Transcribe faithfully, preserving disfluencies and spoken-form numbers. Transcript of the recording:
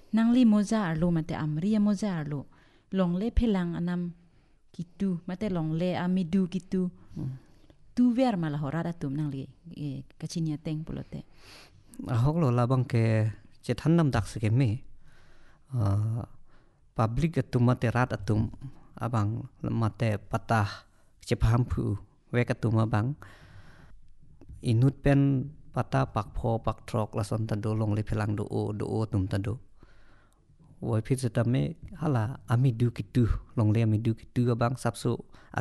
nang li moza arlo mate amri moza arlo long le phelang anam kitu mate long le amidu kitu hmm. tu ver malah horada tum nang li e, kachinia teng pulote ahok lo labang ke cetan nam dak sike me uh, public atum mate rat atum abang mate patah cepaham pu we katum abang inut pen pata pak pho pak trok la son tando long le phelang do o do o tum tando woi phit setame hala amidu kitu long le amidu kitu abang sapsu